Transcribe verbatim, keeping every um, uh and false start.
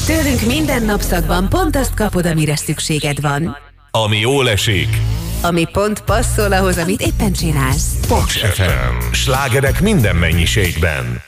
Tőlünk minden napszakban pont azt kapod, amire szükséged van. Ami jól esik. Ami pont passzol ahhoz, amit éppen csinálsz. Paks ef em. Slágerek minden mennyiségben.